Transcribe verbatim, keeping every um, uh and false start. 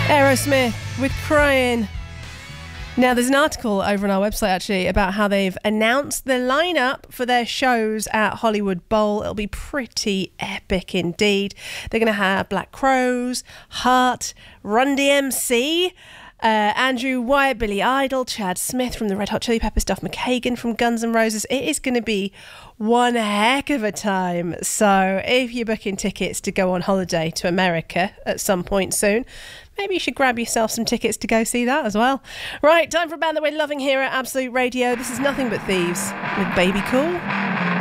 Aerosmith with Crying. Now, there's an article over on our website, actually, about how they've announced the lineup for their shows at Hollywood Bowl. It'll be pretty epic indeed. They're going to have Black Crowes, Heart, Run D M C, uh, Andrew White, Billy Idol, Chad Smith from the Red Hot Chili Peppers, Duff McKagan from Guns N' Roses. It is going to be one heck of a time. So if you're booking tickets to go on holiday to America at some point soon, maybe you should grab yourself some tickets to go see that as well. Right, time for a band that we're loving here at Absolute Radio. This is Nothing But Thieves with Baby Cool.